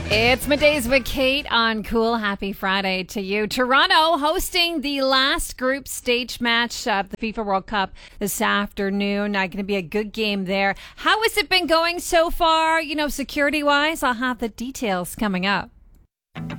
It's Middays with Kate on Cool. Happy Friday to you. Toronto hosting the last group stage match of the FIFA World Cup this afternoon. Going to be a good game there. How has it been going so far, security-wise? I'll have the details coming up.